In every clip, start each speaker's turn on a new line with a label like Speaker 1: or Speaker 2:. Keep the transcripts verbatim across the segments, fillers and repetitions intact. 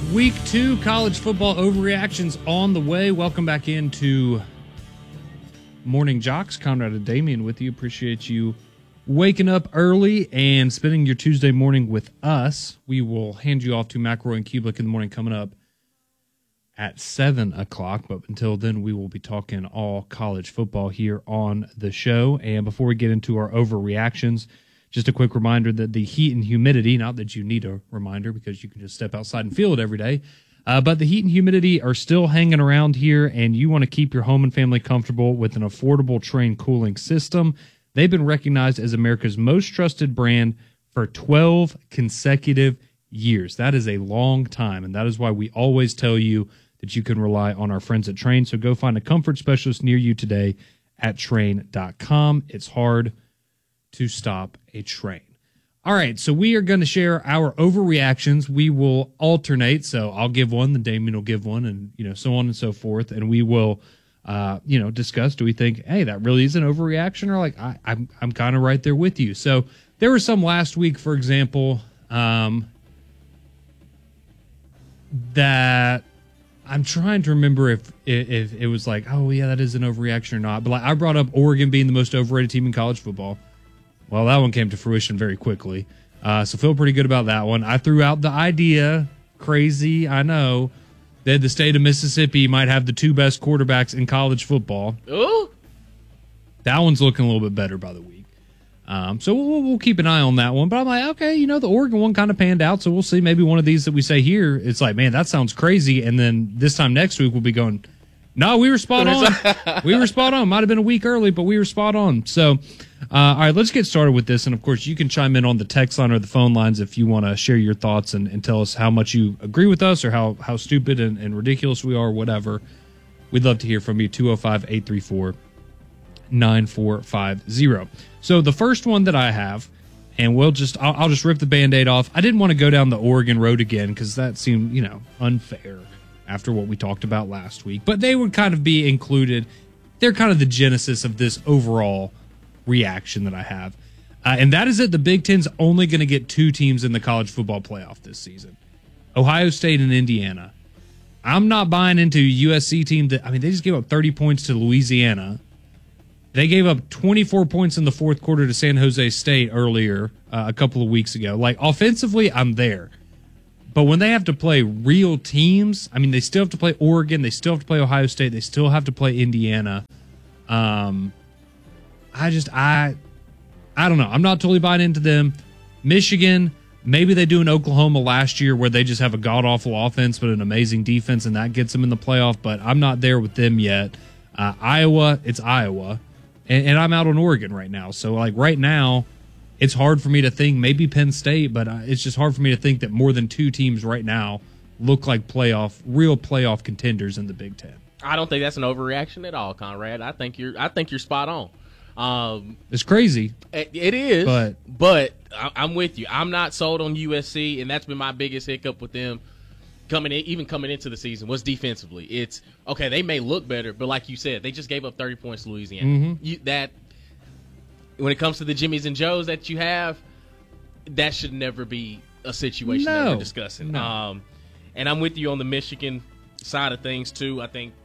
Speaker 1: Week two college football overreactions on the way. Welcome back into Morning Jocks. Conrad and Damian with you. Appreciate you waking up early and spending your Tuesday morning with us. We will hand you off to McElroy and Kubelik in the morning coming up at seven o'clock. But until then, we will be talking all college football here on the show. And before we get into our overreactions, just a quick reminder that the heat and humidity, not that you need a reminder because you can just step outside and feel it every day, uh, but the heat and humidity are still hanging around here, and you want to keep your home and family comfortable with an affordable Trane cooling system. They've been recognized as America's most trusted brand for twelve consecutive years. That is a long time, and that is why we always tell you that you can rely on our friends at Trane. So go find a comfort specialist near you today at Trane dot com. It's hard to stop a train. All right, so we are going to share our overreactions. We will alternate, so I'll give one, then Damien will give one, and you know, so on and so forth, and we will, uh, you know, discuss. Do we think, hey, that really is an overreaction, or like I, I'm, I'm kind of right there with you? So there were some last week, for example, um, that I'm trying to remember if, if if it was like, oh yeah, that is an overreaction or not. But like I brought up Oregon being the most overrated team in college football. Well, that one came to fruition very quickly. Uh, so feel pretty good about that one. I threw out the idea, crazy, I know, that the state of Mississippi might have the two best quarterbacks in college football.
Speaker 2: Ooh.
Speaker 1: That one's looking a little bit better by the week. Um, so we'll, we'll keep an eye on that one. But I'm like, okay, you know, the Oregon one kind of panned out, so we'll see. Maybe one of these that we say here, it's like, man, that sounds crazy. And then this time next week, we'll be going, no, we were spot on. we were spot on. Might have been a week early, but we were spot on. So, uh, all right, let's get started with this. And, of course, you can chime in on the text line or the phone lines if you want to share your thoughts and, and tell us how much you agree with us or how, how stupid and, and ridiculous we are, whatever. We'd love to hear from you, two oh five, eight three four, nine four five zero. So the first one that I have, and we'll just I'll, I'll just rip the Band-Aid off. I didn't want to go down the Oregon road again because that seemed, you know, unfair after what we talked about last week. But they would kind of be included. They're kind of the genesis of this overall reaction that I have. Uh, and that is that the Big Ten's only going to get two teams in the college football playoff this season. Ohio State and Indiana. I'm not buying into a U S C team that, I mean, they just gave up thirty points to Louisiana. They gave up twenty-four points in the fourth quarter to San Jose State earlier, uh, a couple of weeks ago. Like, offensively, I'm there. But when they have to play real teams, I mean, they still have to play Oregon, they still have to play Ohio State, they still have to play Indiana. Um, I just, I, I don't know. I'm not totally buying into them. Michigan, maybe they do in Oklahoma last year where they just have a god-awful offense but an amazing defense, and that gets them in the playoff, but I'm not there with them yet. Uh, Iowa, it's Iowa, and, and I'm out on Oregon right now. So, like, right now, it's hard for me to think, maybe Penn State, but it's just hard for me to think that more than two teams right now look like playoff, real playoff contenders in the Big Ten.
Speaker 2: I don't think that's an overreaction at all, Conrad. I think you're, I think you're spot on. Um,
Speaker 1: it's crazy.
Speaker 2: It, it is,
Speaker 1: but,
Speaker 2: but I, I'm with you. I'm not sold on U S C, and that's been my biggest hiccup with them coming in, even coming into the season, was defensively. It's okay. They may look better, but like you said, they just gave up thirty points to Louisiana.
Speaker 1: Mm-hmm.
Speaker 2: You, that. When it comes to the Jimmies and Joes that you have, that should never be a situation
Speaker 1: no,
Speaker 2: that we're discussing.
Speaker 1: No.
Speaker 2: Um, and I'm with you on the Michigan side of things, too. I think,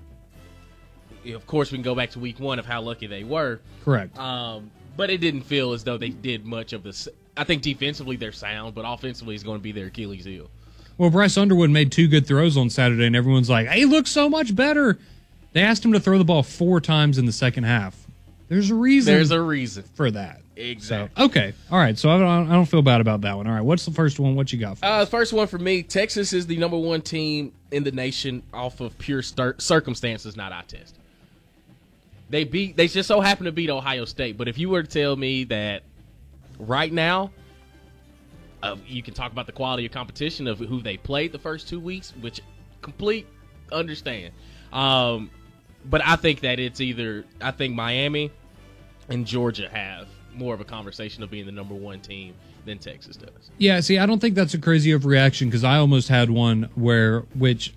Speaker 2: of course, we can go back to week one of how lucky they were.
Speaker 1: Correct.
Speaker 2: Um, but it didn't feel as though they did much of this. I think defensively they're sound, but offensively is going to be their Achilles heel.
Speaker 1: Well, Bryce Underwood made two good throws on Saturday, and everyone's like, hey, he looks so much better. They asked him to throw the ball four times in the second half. There's a reason.
Speaker 2: There's a reason
Speaker 1: for that.
Speaker 2: Exactly.
Speaker 1: So, okay. All right. So I don't, I don't feel bad about that one. All right. What's the first one? What you got for
Speaker 2: uh, The first one for me, Texas is the number one team in the nation off of pure star- circumstances, not eye test. They beat. They just so happen to beat Ohio State. But if you were to tell me that right now, uh, you can talk about the quality of competition of who they played the first two weeks, which complete understand. Um, but I think that it's either – I think Miami – and Georgia have more of a conversation of being the number one team than Texas does.
Speaker 1: Yeah, see, I don't think that's a crazy overreaction because I almost had one where, which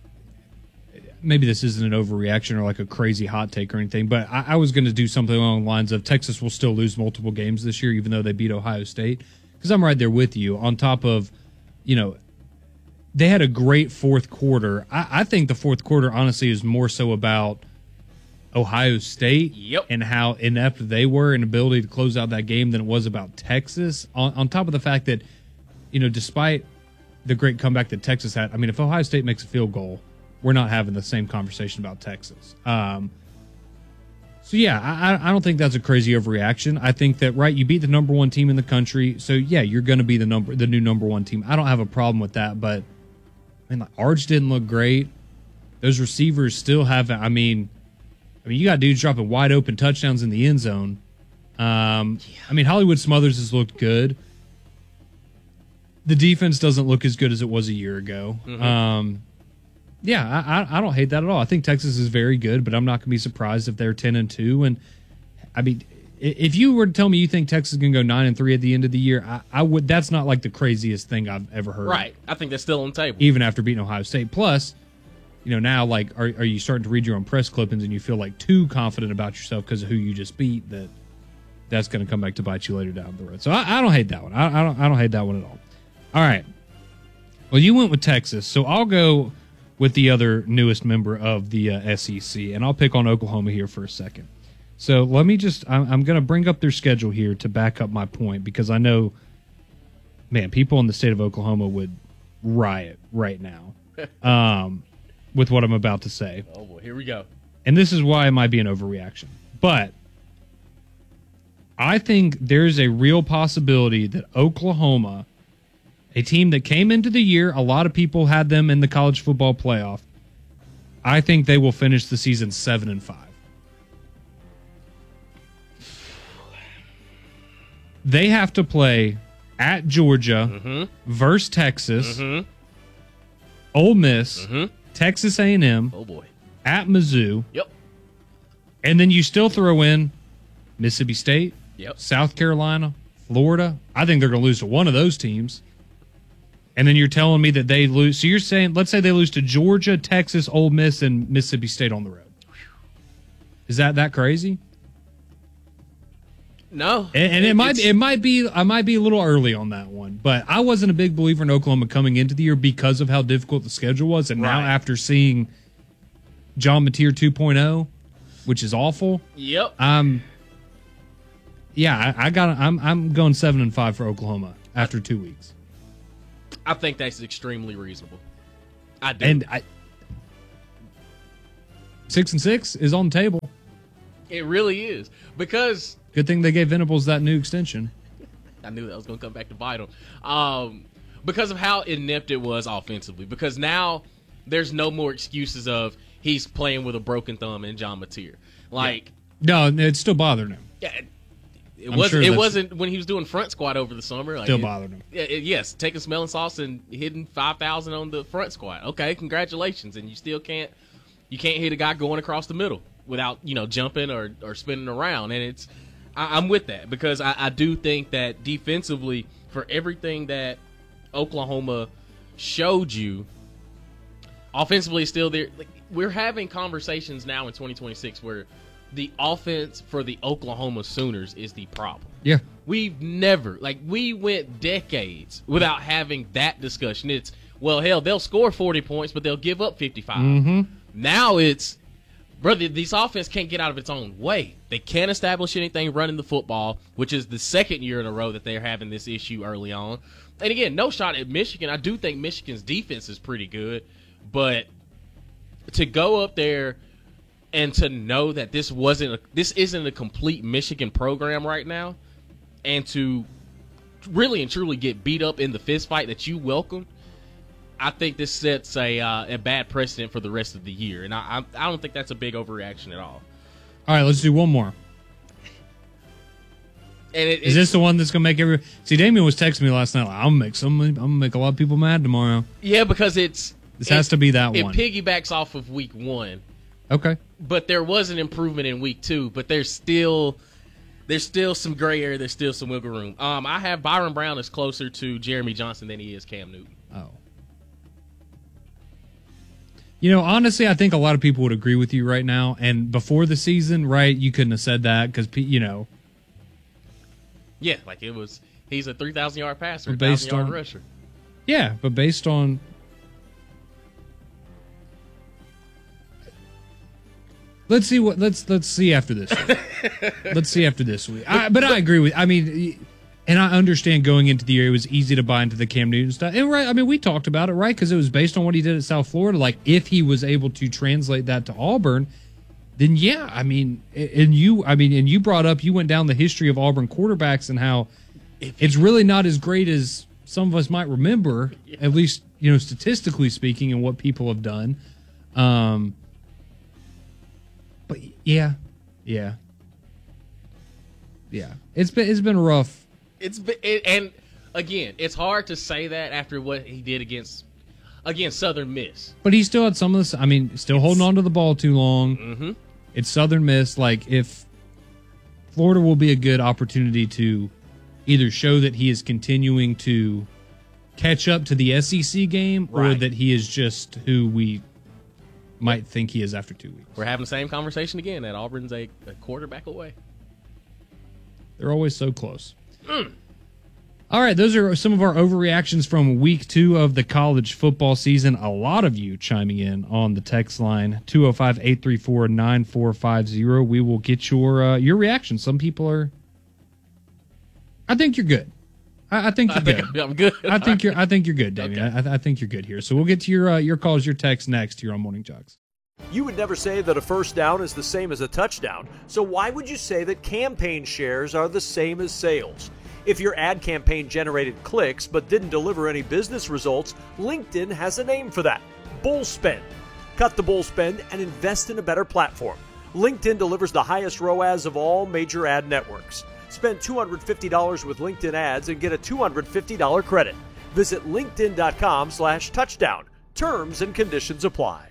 Speaker 1: maybe this isn't an overreaction or like a crazy hot take or anything, but I, I was going to do something along the lines of Texas will still lose multiple games this year even though they beat Ohio State because I'm right there with you on top of, you know, they had a great fourth quarter. I, I think the fourth quarter, honestly, is more so about Ohio State
Speaker 2: Yep.
Speaker 1: and how inept they were in ability to close out that game than it was about Texas. On, on top of the fact that, you know, despite the great comeback that Texas had, I mean, if Ohio State makes a field goal, we're not having the same conversation about Texas. Um, so, yeah, I, I don't think that's a crazy overreaction. I think that, right, you beat the number one team in the country, so, yeah, you're going to be the number the new number one team. I don't have a problem with that, but, I mean, like, Arch didn't look great. Those receivers still haven't, I mean... I mean, you got dudes dropping wide open touchdowns in the end zone. Um, yeah. I mean, Hollywood Smothers has looked good. The defense doesn't look as good as it was a year ago. Mm-hmm. Um, yeah, I, I, I don't hate that at all. I think Texas is very good, but I'm not going to be surprised if they're ten and two. And I mean, if you were to tell me you think Texas is going to go nine and three at the end of the year, I, I would. That's not like the craziest thing I've ever heard.
Speaker 2: Right. I think that's still on the table,
Speaker 1: even after beating Ohio State. Plus, you know, now, like, are are you starting to read your own press clippings and you feel like too confident about yourself because of who you just beat that that's going to come back to bite you later down the road? So I, I don't hate that one. I, I don't I don't hate that one at all. All right. Well, you went with Texas, so I'll go with the other newest member of the uh, S E C, and I'll pick on Oklahoma here for a second. So let me just I'm, I'm going to bring up their schedule here to back up my point because I know, man, people in the state of Oklahoma would riot right now. Um. With what I'm about to say.
Speaker 2: Oh, boy. Here we go.
Speaker 1: And this is why it might be an overreaction. But I think there's a real possibility that Oklahoma, a team that came into the year, a lot of people had them in the college football playoff, I think they will finish the season seven and five. They have to play at Georgia
Speaker 2: mm-hmm.
Speaker 1: versus Texas,
Speaker 2: mm-hmm.
Speaker 1: Ole Miss,
Speaker 2: mm-hmm.
Speaker 1: Texas A and M,
Speaker 2: oh boy,
Speaker 1: at Mizzou,
Speaker 2: yep,
Speaker 1: and then you still throw in Mississippi State,
Speaker 2: yep,
Speaker 1: South Carolina, Florida. I think they're going to lose to one of those teams. And then you're telling me that they lose. So you're saying, let's say they lose to Georgia, Texas, Ole Miss, and Mississippi State on the road. Is that that crazy?
Speaker 2: No,
Speaker 1: and, and it, it might it might be I might be a little early on that one, but I wasn't a big believer in Oklahoma coming into the year because of how difficult the schedule was, and
Speaker 2: right.
Speaker 1: now after seeing John Mateer two point oh, which is awful.
Speaker 2: Yep.
Speaker 1: Um. Yeah, I, I got. I'm I'm going seven and five for Oklahoma after two weeks.
Speaker 2: I think that's extremely reasonable. I do.
Speaker 1: And I, six and six is on the table.
Speaker 2: It really is because.
Speaker 1: Good thing they gave Venables that new extension.
Speaker 2: I knew that was going to come back to bite him. Um, because of how inept it was offensively. Because now there's no more excuses of he's playing with a broken thumb and John Mateer. Like,
Speaker 1: yeah. No, it still bothered him.
Speaker 2: Yeah, it
Speaker 1: I'm
Speaker 2: wasn't.
Speaker 1: sure
Speaker 2: it
Speaker 1: that's-
Speaker 2: wasn't when he was doing front squat over the summer. Like,
Speaker 1: Still
Speaker 2: it-
Speaker 1: bothered him.
Speaker 2: it- it- yes, taking smelling sauce and hitting five thousand on the front squat. Okay, congratulations, and you still can't. You can't hit a guy going across the middle without you know jumping or or spinning around, and it's. I, I'm with that because I, I do think that defensively, for everything that Oklahoma showed you, offensively is still there. Like, we're having conversations now in twenty twenty-six where the offense for the Oklahoma Sooners is the problem.
Speaker 1: Yeah.
Speaker 2: We've never, like, we went decades without having that discussion. It's, well, hell, they'll score forty points, but they'll give up fifty-five.
Speaker 1: Mm-hmm.
Speaker 2: Now it's, brother, this offense can't get out of its own way. They can't establish anything running the football, which is the second year in a row that they're having this issue early on. And again, no shot at Michigan. I do think Michigan's defense is pretty good, but to go up there and to know that this wasn't a, this isn't a complete Michigan program right now, and to really and truly get beat up in the fist fight that you welcome, I think this sets a uh, a bad precedent for the rest of the year, and I, I I don't think that's a big overreaction at all.
Speaker 1: All right, let's do one more.
Speaker 2: And it,
Speaker 1: Is this the one that's gonna make every? See, Damien was texting me last night. Like, I'm gonna make some. I'm gonna make a lot of people mad tomorrow.
Speaker 2: Yeah, because it's
Speaker 1: This
Speaker 2: it,
Speaker 1: has to be that
Speaker 2: it
Speaker 1: one.
Speaker 2: piggybacks off of week one,
Speaker 1: Okay.
Speaker 2: but there was an improvement in week two. But there's still there's still some gray area. There's still some wiggle room. Um, I have Byron Brown is closer to Jeremy Johnson than he is Cam Newton.
Speaker 1: Oh. You know, honestly, I think a lot of people would agree with you right now. And before the season, right, you couldn't have said that because, you know.
Speaker 2: Yeah, like it was. He's a three thousand yard passer,
Speaker 1: Based
Speaker 2: thousand yard
Speaker 1: on-
Speaker 2: rusher.
Speaker 1: Yeah, but based on Let's see what let's let's see after this week. Let's see after this week. I, but I agree with. I mean, and I understand going into the year it was easy to buy into the Cam Newton stuff. And right, I mean, we talked about it, right? Because it was based on what he did at South Florida. Like, if he was able to translate that to Auburn, then yeah, I mean, and you, I mean, and you brought up, you went down the history of Auburn quarterbacks and how it's really not as great as some of us might remember, yeah. At least, you know, statistically speaking, and what people have done. Um, but yeah, yeah, yeah. It's been it's been rough.
Speaker 2: It's been, it, and again, it's hard to say that after what he did against against Southern Miss.
Speaker 1: But he still had some of this. I mean, still it's, holding on to the ball too long.
Speaker 2: Mm-hmm.
Speaker 1: It's Southern Miss. Like, if Florida will be a good opportunity to either show that he is continuing to catch up to the S E C game, right, or that he is just who we might think he is after two weeks.
Speaker 2: We're having the same conversation again, that Auburn's a, a quarterback away.
Speaker 1: They're always so close. Mm. All right, those are some of our overreactions from week two of the college football season. A lot of you chiming in on the text line, two oh five, eight three four, nine four five zero. We will get your uh, your reaction. Some people are... I think you're good. I, I think you're
Speaker 2: I
Speaker 1: good.
Speaker 2: Think I'm good.
Speaker 1: I think you're I think you're good, Damien. Okay. I, I think you're good here. So we'll get to your uh, your calls, your texts next here on Morning Jogs.
Speaker 3: You would never say that a first down is the same as a touchdown. So why would you say that campaign shares are the same as sales? If your ad campaign generated clicks but didn't deliver any business results, LinkedIn has a name for that: bull spend. Cut the bull spend and invest in a better platform. LinkedIn delivers the highest R O A S of all major ad networks. Spend two hundred fifty dollars with LinkedIn ads and get a two hundred fifty dollars credit. Visit linkedin.com slash touchdown. Terms and conditions apply.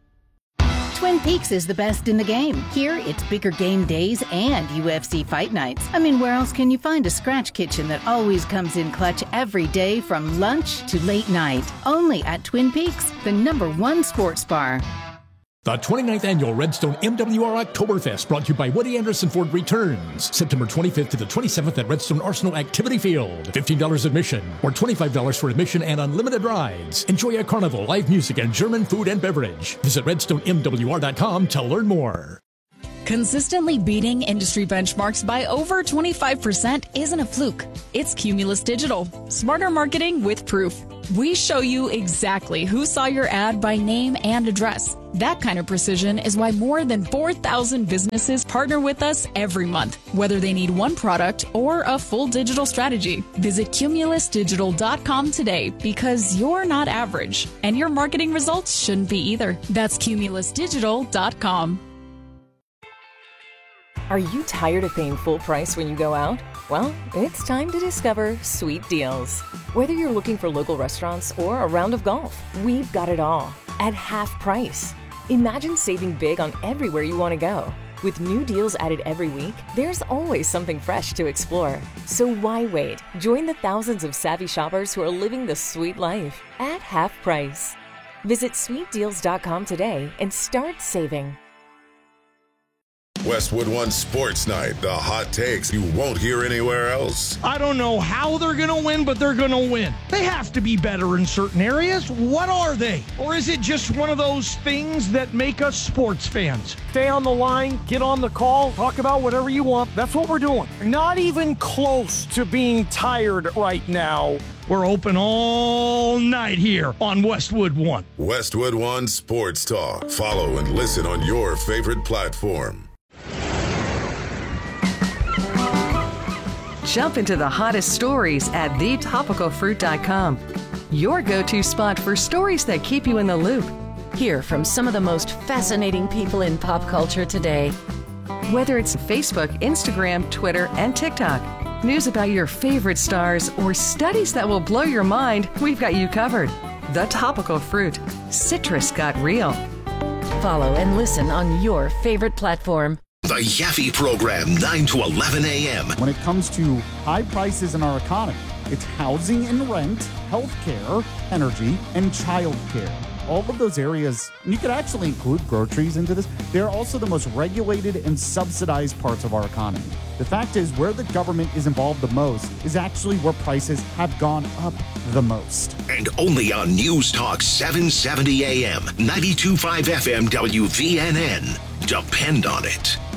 Speaker 4: Twin Peaks is the best in the game. Here, it's bigger game days and U F C fight nights. I mean, where else can you find a scratch kitchen that always comes in clutch every day from lunch to late night? Only at Twin Peaks, the number one sports bar.
Speaker 5: The twenty-ninth Annual Redstone M W R Oktoberfest, brought to you by Woody Anderson Ford, returns September twenty-fifth to the twenty-seventh at Redstone Arsenal Activity Field. fifteen dollars admission or twenty-five dollars for admission and unlimited rides. Enjoy a carnival, live music, and German food and beverage. Visit redstone m w r dot com to learn more.
Speaker 6: Consistently beating industry benchmarks by over twenty-five percent isn't a fluke. It's Cumulus Digital. Smarter marketing with proof. We show you exactly who saw your ad by name and address. That kind of precision is why more than four thousand businesses partner with us every month, whether they need one product or a full digital strategy. Visit cumulus digital dot com today, because you're not average, and your marketing results shouldn't be either. That's cumulus digital dot com.
Speaker 7: Are you tired of paying full price when you go out? Well, it's time to discover Sweet Deals. Whether you're looking for local restaurants or a round of golf, we've got it all at half price. Imagine saving big on everywhere you want to go. With new deals added every week, there's always something fresh to explore. So why wait? Join the thousands of savvy shoppers who are living the sweet life at half price. Visit sweet deals dot com today and start saving.
Speaker 8: Westwood One Sports Night, the hot takes you won't hear anywhere else.
Speaker 9: I don't know how they're going to win, but they're going to win. They have to be better in certain areas. What are they? Or is it just one of those things that make us sports fans?
Speaker 10: Stay on the line, get on the call, talk about whatever you want. That's what we're doing. Not even close to being tired right now.
Speaker 9: We're open all night here on Westwood One.
Speaker 8: Westwood One Sports Talk. Follow and listen on your favorite platform.
Speaker 11: Jump into the hottest stories at the topical fruit dot com. Your go-to spot for stories that keep you in the loop.
Speaker 4: Hear from some of the most fascinating people in pop culture today.
Speaker 11: Whether it's Facebook, Instagram, Twitter, and TikTok, news about your favorite stars, or studies that will blow your mind, we've got you covered. The Topical Fruit. Citrus got real.
Speaker 4: Follow and listen on your favorite platform.
Speaker 12: The Yaffe Program, nine to eleven a.m.
Speaker 13: When it comes to high prices in our economy, it's housing and rent, health care, energy, and child care. all of those areas, and you could actually include groceries into this, they're also the most regulated and subsidized parts of our economy. The fact is, where the government is involved the most is actually where prices have gone up the most.
Speaker 12: And only on News Talk seven seventy A M, ninety-two point five F M W V N N. Depend on it.